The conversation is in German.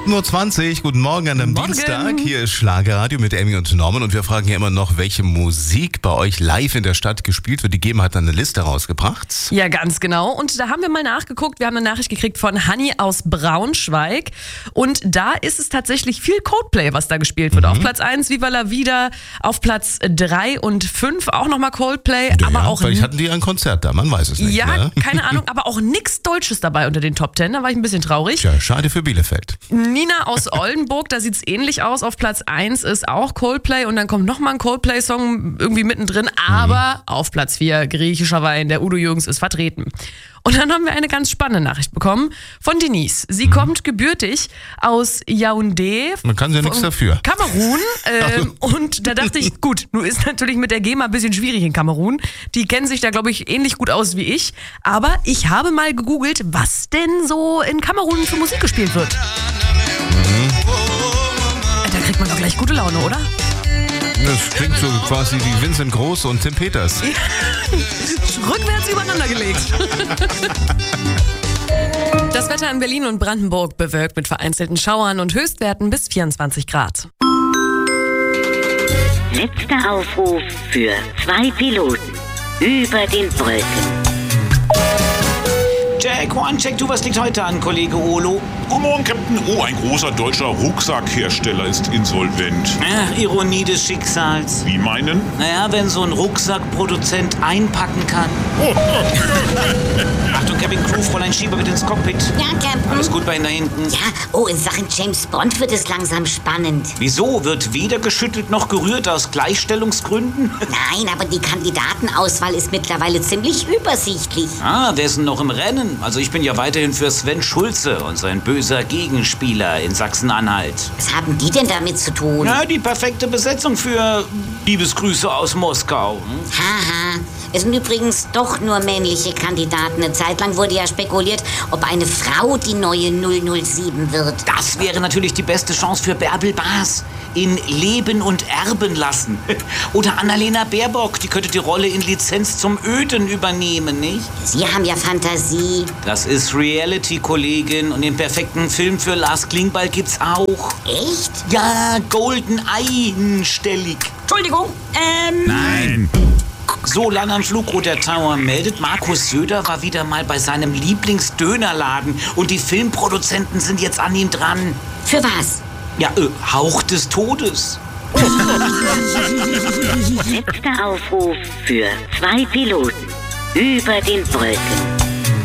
Nur 20, guten Morgen an einem Dienstag. Hier ist Schlagerradio mit Emmy und Norman und wir fragen ja immer noch, welche Musik bei euch live in der Stadt gespielt wird. Die GEMA hat dann eine Liste rausgebracht. Ja, ganz genau. Und da haben wir mal nachgeguckt. Wir haben eine Nachricht gekriegt von Hanni aus Braunschweig. Und da ist es tatsächlich viel Coldplay, was da gespielt wird. Auf Platz 1 Viva la Vida, auf Platz 3 und 5 auch nochmal Coldplay. Ja, aber ja, auch vielleicht hatten die ein Konzert da, man weiß es nicht. ja, Ne? keine Ahnung, aber auch nichts Deutsches dabei unter den Top 10. Da war ich ein bisschen traurig. Tja, schade für Bielefeld. Nina aus Oldenburg, da sieht's ähnlich aus. Auf Platz 1 ist auch Coldplay und dann kommt nochmal ein Coldplay-Song irgendwie mittendrin. Aber auf Platz 4 griechischer Wein, der Udo Jürgens ist vertreten. Und dann haben wir eine ganz spannende Nachricht bekommen von Denise. Sie kommt gebürtig aus Yaoundé. Man kann ja nichts dafür. Kamerun. Und da dachte ich, gut, nun ist natürlich mit der GEMA ein bisschen schwierig in Kamerun. Die kennen sich da, glaube ich, ähnlich gut aus wie ich. Aber ich habe mal gegoogelt, was denn so in Kamerun für Musik gespielt wird. Da kriegt man doch gleich gute Laune, oder? Das klingt so quasi wie Vincent Groß und Tim Peters. Rückwärts übereinander gelegt. Das Wetter in Berlin und Brandenburg bewölkt mit vereinzelten Schauern und Höchstwerten bis 24 Grad. Letzter Aufruf für 2 Piloten über den Wolken. Jack, One-Check, du, was liegt heute an, Kollege Olo? Guten Morgen, Captain. Oh, ein großer deutscher Rucksackhersteller ist insolvent. Ach, Ironie des Schicksals. Wie meinen? Naja, wenn so ein Rucksackproduzent einpacken kann. Achtung, Cabin Crew, Fräulein Schieber bitte ins Cockpit. Ja, Captain. Alles gut bei Ihnen da hinten? Ja, oh, in Sachen James Bond wird es langsam spannend. Wieso? Wird weder geschüttelt noch gerührt aus Gleichstellungsgründen? Nein, aber die Kandidatenauswahl ist mittlerweile ziemlich übersichtlich. Ah, wer ist denn noch im Rennen? Also ich bin ja weiterhin für Sven Schulze und sein böser Gegenspieler in Sachsen-Anhalt. Was haben die denn damit zu tun? Na, die perfekte Besetzung für Liebesgrüße aus Moskau. Haha, es sind übrigens doch nur männliche Kandidaten. Eine Zeit lang wurde ja spekuliert, ob eine Frau die neue 007 wird. Das wäre natürlich die beste Chance für Bärbel Baas. In Leben und Erben lassen. Oder Annalena Baerbock, die könnte die Rolle in Lizenz zum Öden übernehmen, nicht? Sie haben ja Fantasie. Das ist Reality, Kollegin. Und den perfekten Film für Lars Klingbeil gibt's auch. Echt? Ja, Golden einstellig. Entschuldigung, Nein. So lange am Flugroter Tower meldet, Markus Söder war wieder mal bei seinem Lieblingsdönerladen. Und die Filmproduzenten sind jetzt an ihm dran. Für was? Ja, Hauch des Todes. Letzter Aufruf für 2 Piloten über den Wolken.